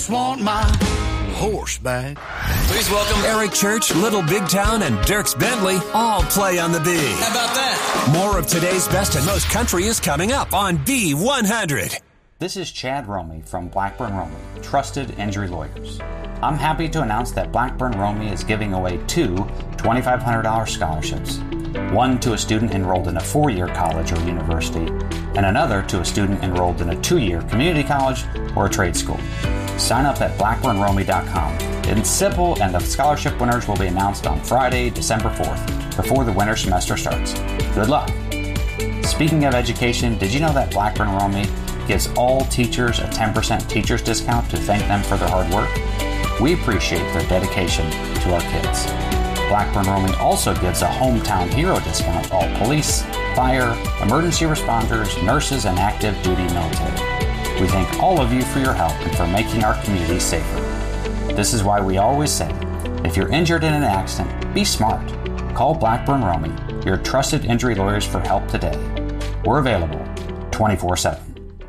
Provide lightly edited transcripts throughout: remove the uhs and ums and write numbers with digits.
just want my horse back. Please welcome Eric Church, Little Big Town, and Dierks Bentley all play on the B. How about that? More of today's best and most country is coming up on B100. This is Chad Romey from Blackburn Romey, Trusted Injury Lawyers. I'm happy to announce that Blackburn Romey is giving away 2 $2,500 scholarships. One to a student enrolled in a 4-year college or university, and another to a student enrolled in a 2-year community college or a trade school. Sign up at blackburnromey.com. It's simple, and the scholarship winners will be announced on Friday, December 4th, before the winter semester starts. Good luck. Speaking of education, did you know that Blackburn Romey gives all teachers a 10% teacher's discount to thank them for their hard work? We appreciate their dedication to our kids. Blackburn Romey also gives a hometown hero discount to all police, fire, emergency responders, nurses, and active duty military. We thank all of you for your help and for making our community safer. This is why we always say, if you're injured in an accident, be smart. Call Blackburn Romey, your trusted injury lawyers, for help today. We're available 24/7.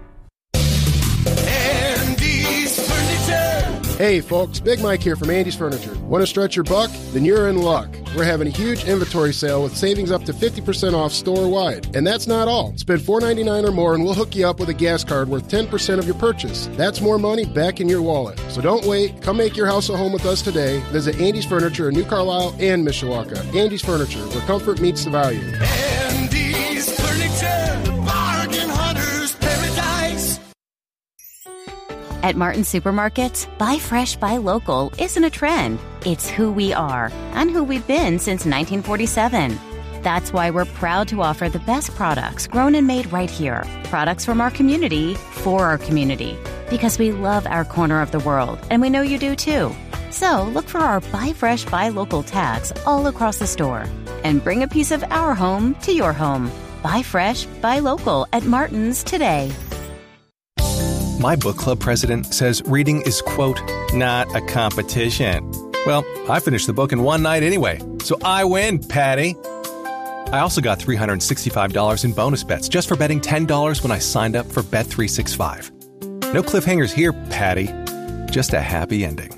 Hey folks, Big Mike here from Andy's Furniture. Want to stretch your buck? Then you're in luck. We're having a huge inventory sale with savings up to 50% off store-wide. And that's not all. Spend $4.99 or more and we'll hook you up with a gas card worth 10% of your purchase. That's more money back in your wallet. So don't wait. Come make your house a home with us today. Visit Andy's Furniture in New Carlisle and Mishawaka. Andy's Furniture, where comfort meets the value. Andy's Furniture, the bargain hunter's paradise. At Martin Supermarkets, buy fresh, buy local isn't a trend. It's who we are and who we've been since 1947. That's why we're proud to offer the best products grown and made right here. Products from our community for our community. Because we love our corner of the world, and we know you do too. So look for our Buy Fresh, Buy Local tags all across the store. And bring a piece of our home to your home. Buy fresh, buy local at Martin's today. My book club president says reading is, quote, not a competition. Well, I finished the book in one night anyway, so I win, Patty. I also got $365 in bonus bets just for betting $10 when I signed up for Bet365. No cliffhangers here, Patty. Just a happy ending.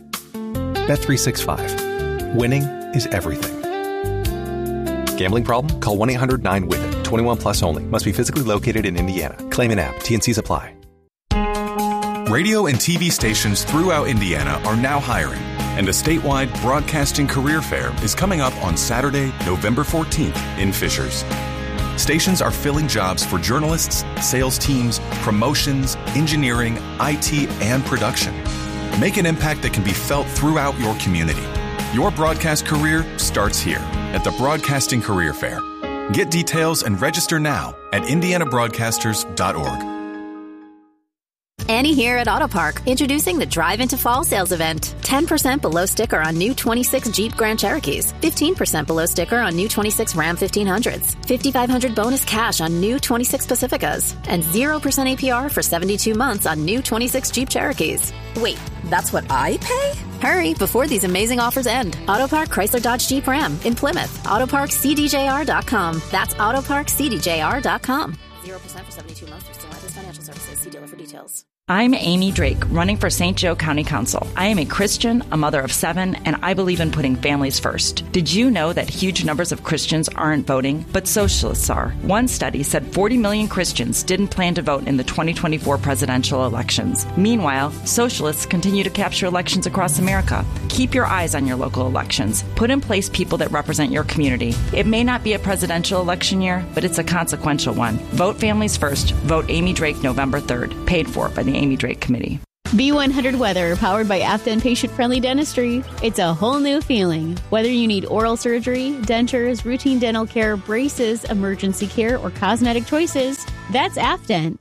Bet365. Winning is everything. Gambling problem? Call 1-800-9-WITH-IT. 21 plus only. Must be physically located in Indiana. Claim an app. T&Cs apply. Radio and TV stations throughout Indiana are now hiring, and a statewide broadcasting career fair is coming up on Saturday, November 14th in Fishers. Stations are filling jobs for journalists, sales teams, promotions, engineering, IT, and production. Make an impact that can be felt throughout your community. Your broadcast career starts here at the Broadcasting Career Fair. Get details and register now at indianabroadcasters.org. Annie here at Auto Park, introducing the Drive into Fall sales event. 10% below sticker on new 26 Jeep Grand Cherokees, 15% below sticker on new 26 Ram 1500s, $5,500 bonus cash on new 26 Pacificas, and 0% APR for 72 months on new 26 Jeep Cherokees. Wait, that's what I pay? Hurry before these amazing offers end. Auto Park Chrysler Dodge Jeep Ram in Plymouth. AutoParkCDJR.com. That's AutoParkCDJR.com. 0% for 72 months through Stellantis Financial Services. See dealer for details. I'm Amy Drake, running for St. Joe County Council. I am a Christian, a mother of 7, and I believe in putting families first. Did you know that huge numbers of Christians aren't voting, but socialists are? One study said 40 million Christians didn't plan to vote in the 2024 presidential elections. Meanwhile, socialists continue to capture elections across America. Keep your eyes on your local elections. Put in place people that represent your community. It may not be a presidential election year, but it's a consequential one. Vote families first. Vote Amy Drake November 3rd. Paid for by the Amy Drake Committee. B100 Weather, powered by Afton Patient-Friendly Dentistry. It's a whole new feeling. Whether you need oral surgery, dentures, routine dental care, braces, emergency care, or cosmetic choices, that's Afton.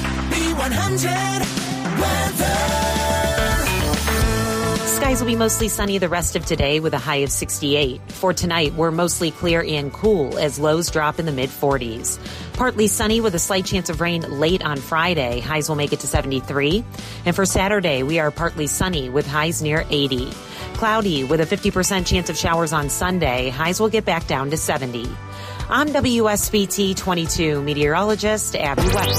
B100 Weather. Skies will be mostly sunny the rest of today with a high of 68. For tonight, we're mostly clear and cool as lows drop in the mid-40s. Partly sunny with a slight chance of rain late on Friday. Highs will make it to 73. And for Saturday, we are partly sunny with highs near 80. Cloudy with a 50% chance of showers on Sunday. Highs will get back down to 70. I'm WSBT 22 meteorologist Abby West.